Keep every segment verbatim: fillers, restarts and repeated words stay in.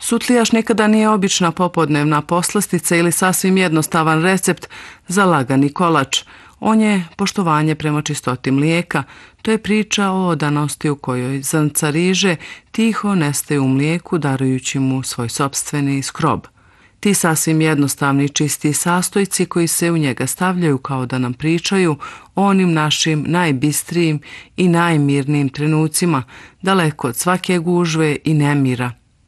Sutlijaš nikada nije obična popodnevna poslastica ili sasvim jednostavan recept za lagani kolač. On je poštovanje prema čistoti mlijeka, to je priča o odanosti u kojoj zrnca riže tiho nestaju u mlijeku darujući mu svoj sopstveni skrob. Ti sasvim jednostavni čisti sastojci koji se u njega stavljaju kao da nam pričaju o onim našim najbistrijim i najmirnijim trenucima, daleko od svake gužve i nemira.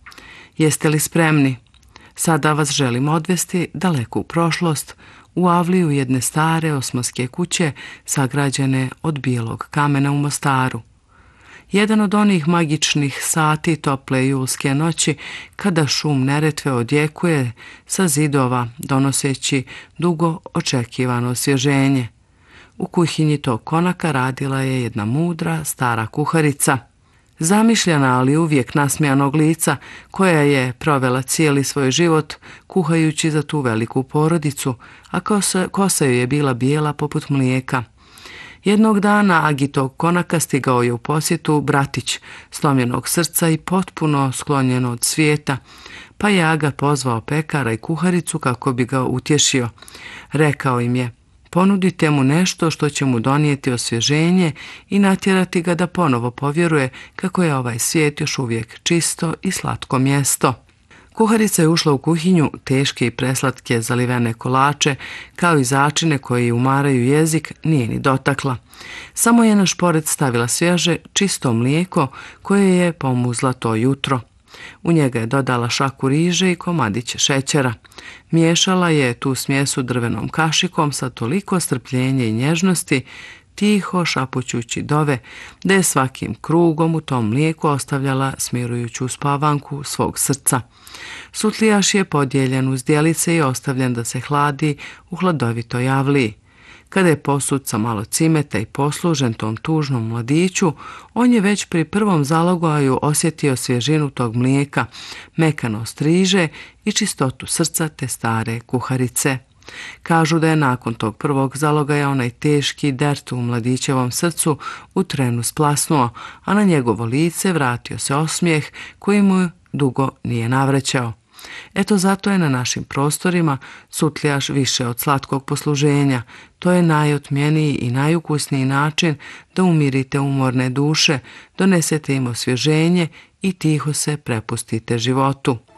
Jeste li spremni? Sada vas želim odvesti daleko u prošlost, u avliju jedne stare osmanske kuće sagrađene od bijelog kamena u Mostaru. Jedan od onih magičnih sati tople julske noći kada šum Neretve odjekuje sa zidova donoseći dugo očekivano osvježenje. U kuhinji tog konaka radila je jedna mudra stara kuharica. Zamišljena, ali uvijek nasmijanog lica, koja je provela cijeli svoj život kuhajući za tu veliku porodicu, a kosa, kosa joj je bila bijela poput mlijeka. Jednog dana Agi tog konaka stigao je u posjetu bratić, slomljenog srca i potpuno sklonjen od svijeta, pa je Aga pozvao pekara i kuharicu kako bi ga utješio. Rekao im je: ponudite mu nešto što će mu donijeti osvježenje i natjerati ga da ponovo povjeruje kako je ovaj svijet još uvijek čisto i slatko mjesto. Kuharica je ušla u kuhinju, teške i preslatke zalivene kolače, kao i začine koji umaraju jezik, nije ni dotakla. Samo je na šporet stavila svježe, čisto mlijeko koje je pomuzla to jutro. U njega je dodala šaku riže i komadić šećera. Miješala je tu smjesu drvenom kašikom sa toliko strpljenja i nježnosti, tiho šapućući dove, da je svakim krugom u tom mlijeku ostavljala smirujuću uspavanku svog srca. Sutlijaš je podijeljen uz dijelice i ostavljen da se hladi u hladovitoj avliji. Kada je posut sa malo cimeta i poslužen tom tužnom mladiću, on je već pri prvom zalogaju osjetio svježinu tog mlijeka, mekanost riže i čistotu srca te stare kuharice. Kažu da je nakon tog prvog zalogaja onaj teški dert u mladićevom srcu u trenu splasnuo, a na njegovo lice vratio se osmijeh koji mu dugo nije navraćao. Eto zato je na našim prostorima sutlijaš više od slatkog posluženja. To je najotmjeniji i najukusniji način da umirite umorne duše, donesete im osvježenje i tiho se prepustite životu.